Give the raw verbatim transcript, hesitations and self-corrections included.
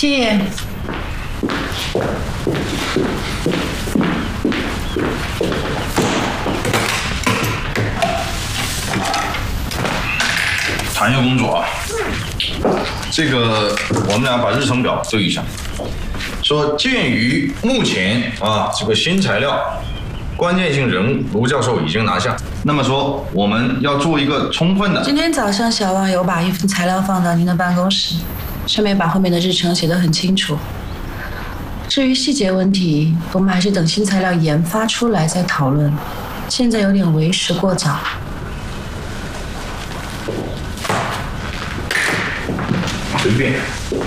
谢谢。 谈一个工作啊，这个我们俩把日程表对一下。说鉴于目前啊这个新材料关键性人物卢教授已经拿下，那么说我们要做一个充分的。 今天早上小王有把一份材料放到您的办公室，上面把后面的日程写得很清楚。至于细节问题，我们还是等新材料研发出来再讨论，现在有点为时过早。 随便。